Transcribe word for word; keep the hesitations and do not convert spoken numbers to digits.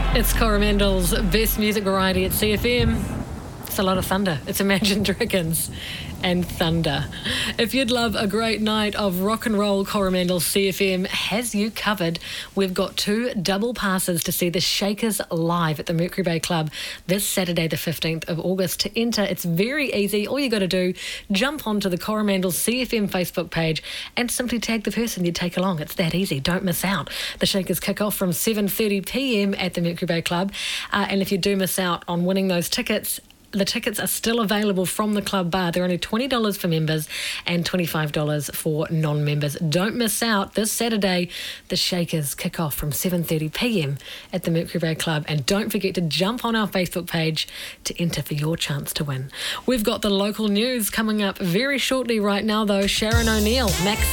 It's Coromandel's best music variety at C F M. It's a lot of thunder. It's Imagine Dragons and thunder. If you'd love a great night of rock and roll, Coromandel C F M has you covered. We've got two double passes to see the Shakers live at the Mercury Bay Club this Saturday, the fifteenth of August. To enter, it's very easy. All you got to do, jump onto the Coromandel C F M Facebook page and simply tag the person you take along. It's that easy. Don't miss out. The Shakers kick off from seven thirty p m at the Mercury Bay Club. Uh, and if you do miss out on winning those tickets, the tickets are still available from the club bar. They're only twenty dollars for members and twenty-five dollars for non-members. Don't miss out. This Saturday, the Shakers kick off from seven thirty p m at the Mercury Bay Club. And don't forget to jump on our Facebook page to enter for your chance to win. We've got the local news coming up very shortly right now, though. Sharon O'Neill, Max